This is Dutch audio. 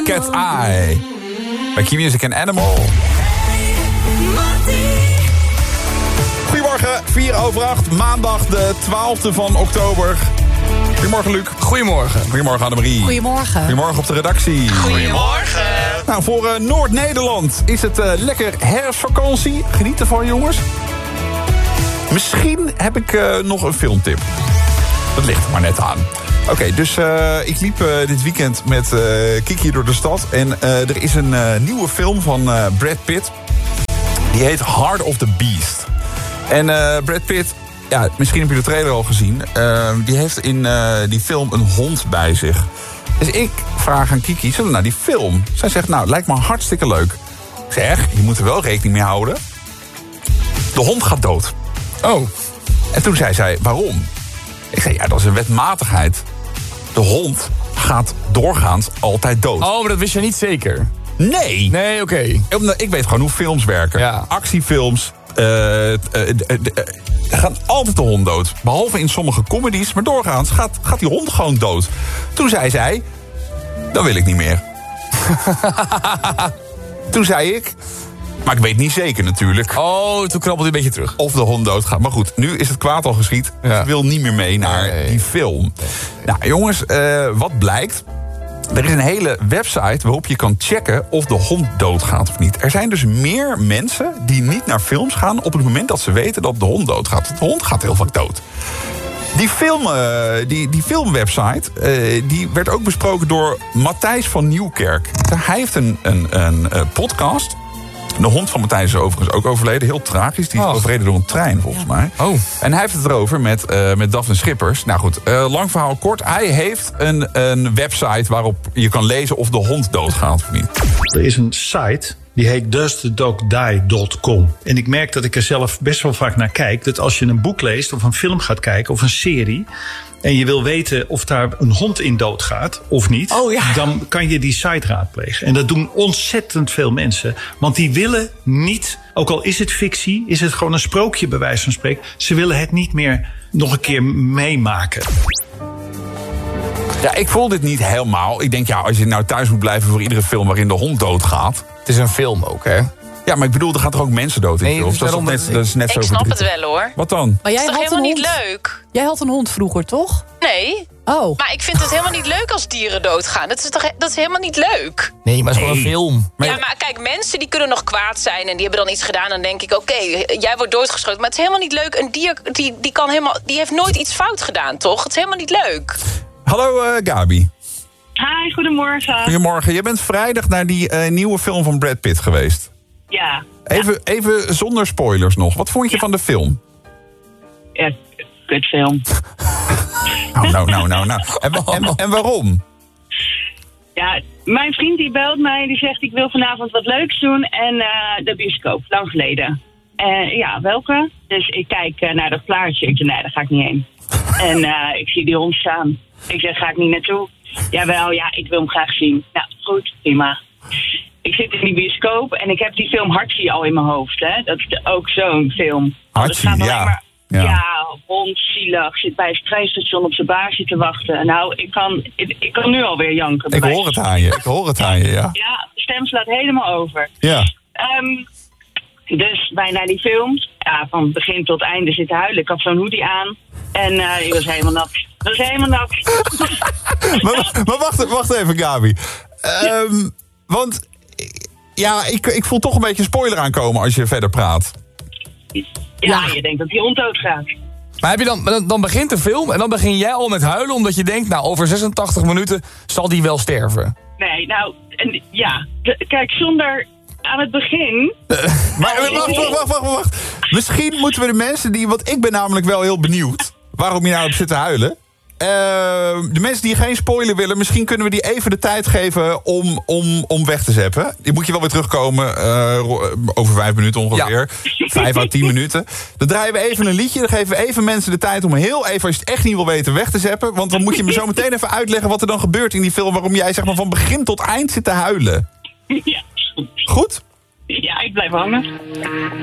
Cat's Eye. Bij Q-Music en Animal. Goedemorgen, 4:08, maandag de 12e van oktober. Goedemorgen, Luc. Goedemorgen. Goedemorgen, Annemarie. Goedemorgen. Goedemorgen op de redactie. Goedemorgen. Nou, voor Noord-Nederland is het lekker herfstvakantie. Geniet ervan, jongens. Misschien heb ik nog een filmtip. Dat ligt er maar net aan. Oké, dus ik liep dit weekend met Kiki door de stad. En er is een nieuwe film van Brad Pitt. Die heet Heart of the Beast. En Brad Pitt, ja, misschien heb je de trailer al gezien. Die heeft in die film een hond bij zich. Dus ik vraag aan Kiki, zullen we naar die film? Zij zegt, nou, lijkt me hartstikke leuk. Ik zeg, je moet er wel rekening mee houden. De hond gaat dood. Oh. En toen zei zij, waarom? Ik zei, ja, dat is een wetmatigheid. De hond gaat doorgaans altijd dood. Oh, maar dat wist je niet zeker? Nee. Nee, oké. Ik weet gewoon hoe films werken. Ja. Actiefilms. Gaan altijd de hond dood. Behalve in sommige comedies. Maar doorgaans gaat die hond gewoon dood. Toen zei zij, dat wil ik niet meer. Toen zei ik, maar ik weet niet zeker natuurlijk. Oh, toen krabbelde hij een beetje terug. Of de hond doodgaat. Maar goed, nu is het kwaad al geschied. Ja. Ik wil niet meer mee naar die film. Nou, jongens, wat blijkt? Er is een hele website waarop je kan checken of de hond doodgaat of niet. Er zijn dus meer mensen die niet naar films gaan op het moment dat ze weten dat de hond doodgaat. De hond gaat heel vaak dood. Die filmwebsite die werd ook besproken door Matthijs van Nieuwkerk. Hij heeft een podcast. De hond van Matthijs is overigens ook overleden. Heel tragisch. Die is overleden door een trein, volgens mij. Oh. En hij heeft het erover met Daphne Schippers. Nou goed, lang verhaal kort. Hij heeft een website waarop je kan lezen of de hond doodgaat of niet. Er is een site, die heet doesthedogdie.com. En ik merk dat ik er zelf best wel vaak naar kijk. Dat als je een boek leest of een film gaat kijken of een serie... en je wil weten of daar een hond in doodgaat of niet... dan kan je die site raadplegen. En dat doen ontzettend veel mensen. Want die willen niet, ook al is het fictie... is het gewoon een sprookje bij wijze van spreken... ze willen het niet meer nog een keer meemaken. Ja, ik voel dit niet helemaal. Ik denk, ja, als je nou thuis moet blijven voor iedere film waarin de hond doodgaat... Het is een film ook, hè? Ja, maar ik bedoel, er gaan toch ook mensen dood in films? Dat is net zo Ik snap het verdrietig. wel, hoor. Wat dan? Maar jij Dat is toch had helemaal een niet hond. leuk? Jij had een hond vroeger, toch? Nee. Oh. Maar ik vind het helemaal niet leuk als dieren doodgaan. Dat is helemaal niet leuk. Nee, maar het is gewoon een film. Maar Ja, maar kijk, mensen die kunnen nog kwaad zijn... en die hebben dan iets gedaan, dan denk ik... oké, jij wordt doodgeschoten, maar het is helemaal niet leuk. Een dier die heeft nooit iets fout gedaan, toch? Het is helemaal niet leuk. Hallo, Gabi. Hi, goedemorgen. Goedemorgen. Je bent vrijdag naar die nieuwe film van Brad Pitt geweest. Ja. Even zonder spoilers nog. Wat vond je van de film? Ja, kutfilm. Nou. En waarom? Ja, mijn vriend die belt mij, die zegt ik wil vanavond wat leuks doen en de bioscoop, lang geleden. Ja, welke? Dus ik kijk naar dat plaatje, ik zeg nee, daar ga ik niet heen. En ik zie die hond staan. Ik zeg, ga ik niet naartoe? Jawel, ja, ik wil hem graag zien. Nou, goed, prima. Ik zit in die bioscoop en ik heb die film Hartzie al in mijn hoofd, hè. Dat is ook zo'n film. Hartzie, ja. Ja, hond, zielig, zit bij het treinstation op zijn baasje te wachten. Nou, ik kan nu alweer janken. Ik hoor het aan je, ja. Ja, de stem slaat helemaal over. Ja. Dus wij naar die film, ja, van begin tot einde zitten huilen. Ik had zo'n hoodie aan en ik was helemaal nat. Maar wacht even, Gabi. Want ja, ik voel toch een beetje spoiler aankomen als je verder praat. Ja, je denkt dat die hond doodgaat. Maar heb je dan begint de film en dan begin jij al met huilen... omdat je denkt, nou, over 86 minuten zal die wel sterven. Nee, nou, kijk, zonder aan het begin... Maar wacht. Misschien moeten we de mensen want ik ben namelijk wel heel benieuwd waarom je nou op zit te huilen. De mensen die geen spoiler willen, misschien kunnen we die even de tijd geven om weg te zeppen. Die moet je wel weer terugkomen over 5 minuten ongeveer. Ja. 5 à 10 minuten. Dan draaien we even een liedje. Dan geven we even mensen de tijd om heel even, als je het echt niet wil weten, weg te zeppen. Want dan moet je me zo meteen even uitleggen wat er dan gebeurt in die film, waarom jij zeg maar van begin tot eind zit te huilen. Ja. Goed? Ja, ik blijf hangen.